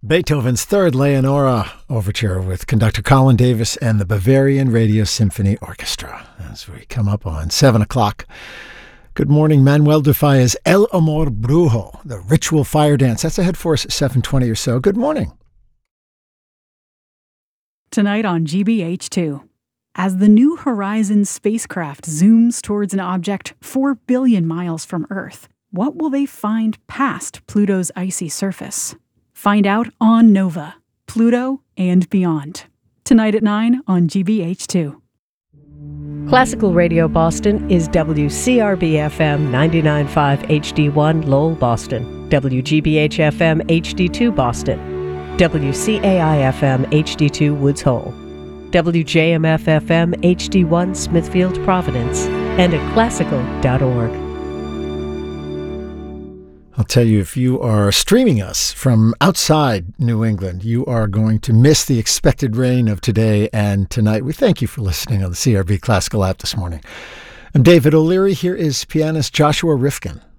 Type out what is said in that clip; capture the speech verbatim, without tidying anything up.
Beethoven's Third Leonora Overture with conductor Colin Davis and the Bavarian Radio Symphony Orchestra as we come up on seven o'clock. Good morning, Manuel de Falla's El Amor Brujo, the ritual fire dance. That's ahead for us at seven twenty or so. Good morning. Tonight on G B H two. As the New Horizons spacecraft zooms towards an object four billion miles from Earth, what will they find past Pluto's icy surface? Find out on Nova, Pluto and Beyond. Tonight at nine on G B H two. Classical Radio Boston is W C R B F M ninety-nine point five H D one Lowell, Boston, W G B H F M H D two Boston, W C A I F M H D two Woods Hole, W J M F F M H D one Smithfield, Providence, and at classical dot org. I'll tell you, if you are streaming us from outside New England, you are going to miss the expected rain of today and tonight. We thank you for listening on the C R B Classical app this morning. I'm David O'Leary. Here is pianist Joshua Rifkin.